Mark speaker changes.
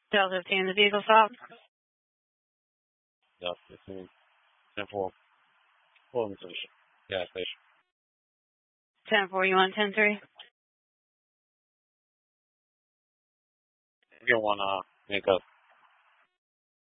Speaker 1: Delta 15, the vehicle stop.
Speaker 2: Delta 15, 10-4, pulling to the gas station.
Speaker 1: 10-4, you want 10-3?
Speaker 2: Get one, handcuff.